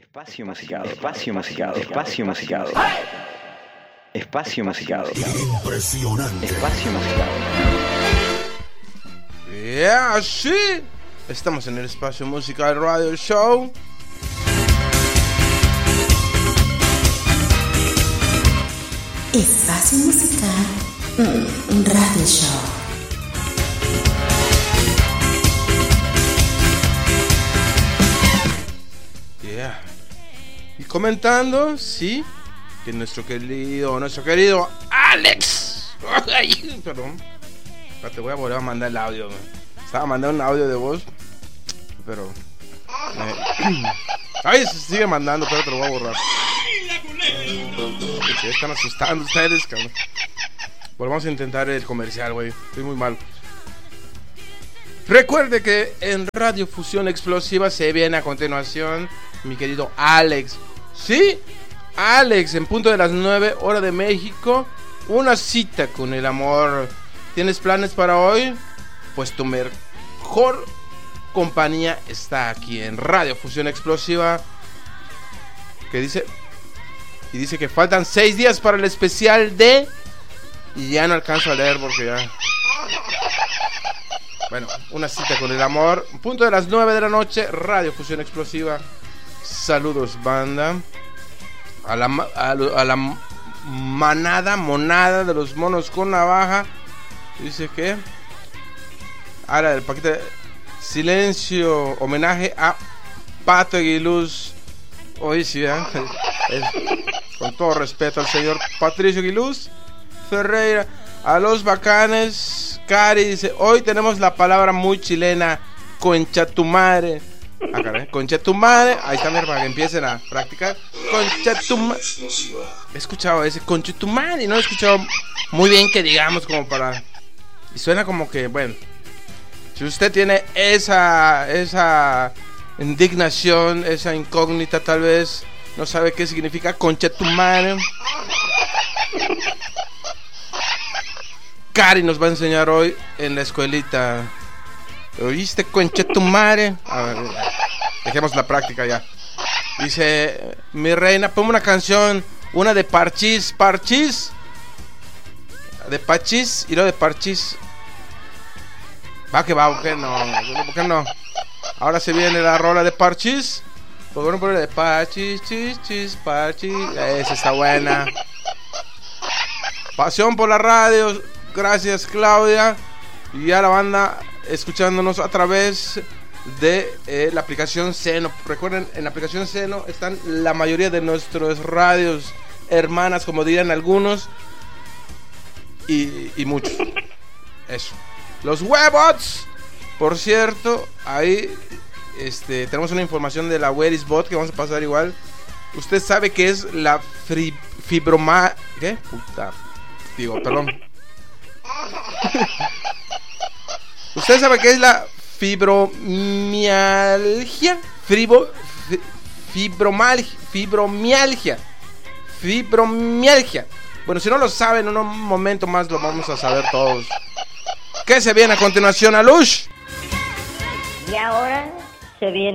Espacio musicado, espacio musicado, espacio musicado. Espacio musicado. Impresionante. Espacio musicado. Yeah, sí. Estamos en el Espacio Musical Radio Show. Espacio Musical Radio Show. Yeah. Y comentando, sí, que nuestro querido Alex. Ay, perdón. Te voy a volver a mandar el audio. Estaba mandando un audio de voz, pero ay, se sigue mandando, pero te lo voy a borrar. Se están asustando ustedes, cabrón. Volvamos a intentar el comercial, güey. Estoy muy mal. Recuerde que en Radio Fusión Explosiva se viene a continuación mi querido Alex. ¿Sí? Alex, en punto de las 9 horas de México. Una cita con el amor. ¿Tienes planes para hoy? Pues tu mejor compañía está aquí en Radio Fusión Explosiva. ¿Qué dice? Y dice que faltan 6 días para el especial de... Y ya no alcanzo a leer porque ya... Bueno, una cita con el amor. Punto de las 9 de la noche, Radio Fusión Explosiva. Saludos, banda. A la monada de los monos con navaja. Dice que... Ahora el paquete... Silencio, homenaje a Pato Aguiluz. Hoy sí, con todo respeto al señor Patricio Aguiluz Ferreira. A los bacanes. Cari dice, hoy tenemos la palabra muy chilena, conchatumare. Conchatumare. Ahí está, para que empiecen a practicar. Conchatumare. He escuchado ese conchatumare, no he escuchado muy bien que digamos como para... Y suena como que, bueno, si usted tiene esa indignación, esa incógnita, tal vez no sabe qué significa conchatumare. Cari nos va a enseñar hoy en la escuelita. ¿Oíste, conchetumare? A ver, dejemos la práctica ya. Dice, mi reina, ponme una canción, una de Parchís. De Pachís y lo de Parchís. Va que va, ¿por qué no? ¿Por qué no? Ahora se viene la rola de Parchís. Pues bueno, poner de Parchís, Parchís. Esa está buena. Pasión por la radio. Gracias, Claudia. Y a la banda escuchándonos a través de la aplicación Seno. Recuerden, en la aplicación Seno están la mayoría de nuestras radios hermanas, como dirían algunos. Y muchos. Eso. Los Webots. Por cierto, ahí tenemos una información de la Where is Bot que vamos a pasar igual. Usted sabe que es la fibroma... ¿Qué? Puta. Digo, perdón. ¿Usted sabe qué es la fibromialgia? Fibromialgia. Bueno, si no lo saben, en un momento más lo vamos a saber todos. ¿Qué se viene a continuación, Alush? Y ahora se viene